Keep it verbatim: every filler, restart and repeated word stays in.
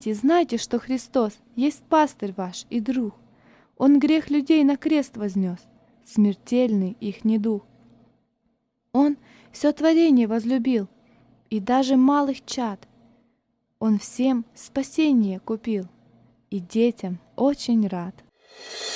Знайте, знайте, что Христос есть пастырь ваш и друг. Он грех людей на крест вознес, смертельный их недуг. Он все творение возлюбил, и даже малых чад. Он всем спасение купил, и детям очень рад.